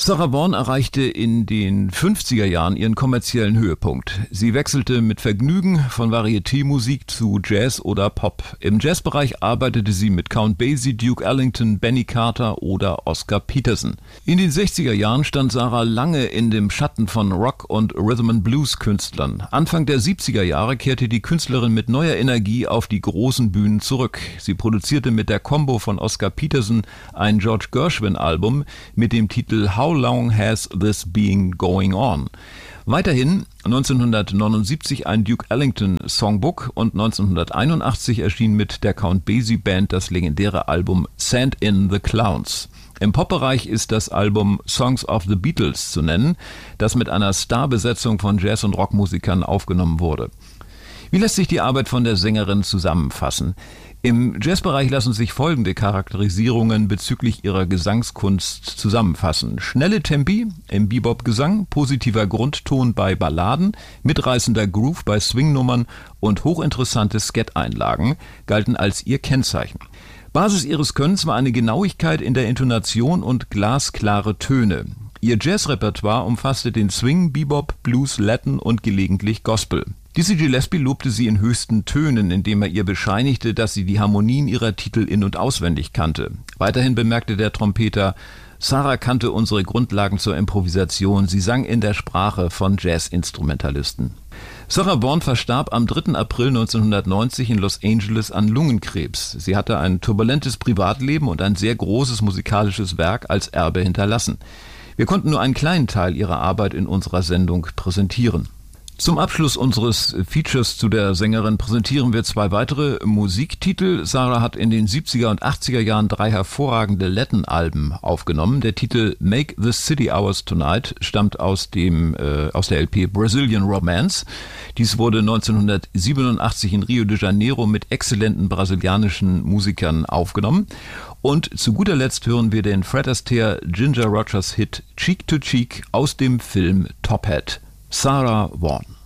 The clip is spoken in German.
Sarah Vaughan erreichte in den 50er Jahren ihren kommerziellen Höhepunkt. Sie wechselte mit Vergnügen von Varieté-Musik zu Jazz oder Pop. Im Jazzbereich arbeitete sie mit Count Basie, Duke Ellington, Benny Carter oder Oscar Peterson. In den 60er Jahren stand Sarah lange in dem Schatten von Rock- und Rhythm-and-Blues-Künstlern. Anfang der 70er Jahre kehrte die Künstlerin mit neuer Energie auf die großen Bühnen zurück. Sie produzierte mit der Combo von Oscar Peterson ein George Gershwin-Album mit dem Titel How Long Has This Been Going On? Weiterhin 1979 ein Duke Ellington Songbook und 1981 erschien mit der Count Basie Band das legendäre Album Send in the Clowns. Im Popbereich ist das Album Songs of the Beatles zu nennen, das mit einer Starbesetzung von Jazz- und Rockmusikern aufgenommen wurde. Wie lässt sich die Arbeit von der Sängerin zusammenfassen? Im Jazzbereich lassen sich folgende Charakterisierungen bezüglich ihrer Gesangskunst zusammenfassen. Schnelle Tempi im Bebop-Gesang, positiver Grundton bei Balladen, mitreißender Groove bei Swingnummern und hochinteressante Scat-Einlagen galten als ihr Kennzeichen. Basis ihres Könnens war eine Genauigkeit in der Intonation und glasklare Töne. Ihr Jazzrepertoire umfasste den Swing, Bebop, Blues, Latin und gelegentlich Gospel. Dizzy Gillespie lobte sie in höchsten Tönen, indem er ihr bescheinigte, dass sie die Harmonien ihrer Titel in- und auswendig kannte. Weiterhin bemerkte der Trompeter, Sarah kannte unsere Grundlagen zur Improvisation, sie sang in der Sprache von Jazzinstrumentalisten. Sarah Vaughan verstarb am 3. April 1990 in Los Angeles an Lungenkrebs. Sie hatte ein turbulentes Privatleben und ein sehr großes musikalisches Werk als Erbe hinterlassen. Wir konnten nur einen kleinen Teil ihrer Arbeit in unserer Sendung präsentieren. Zum Abschluss unseres Features zu der Sängerin präsentieren wir 2 weitere Musiktitel. Sarah hat in den 70er und 80er Jahren 3 hervorragende Latin-Alben aufgenommen. Der Titel Make the City Ours Tonight stammt aus der LP Brazilian Romance. Dies wurde 1987 in Rio de Janeiro mit exzellenten brasilianischen Musikern aufgenommen. Und zu guter Letzt hören wir den Fred Astaire Ginger Rogers Hit Cheek to Cheek aus dem Film Top Hat. Sarah Vaughan.